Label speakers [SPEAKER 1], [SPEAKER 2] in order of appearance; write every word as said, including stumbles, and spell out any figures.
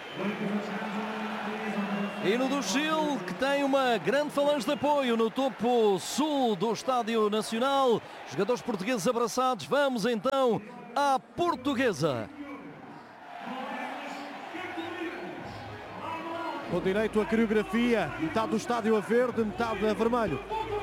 [SPEAKER 1] E no do Chile, que tem uma grande falange de apoio no topo sul do Estádio Nacional. Jogadores portugueses abraçados. Vamos então à portuguesa.
[SPEAKER 2] Com direito à coreografia, metade do estádio a verde, metade a vermelho.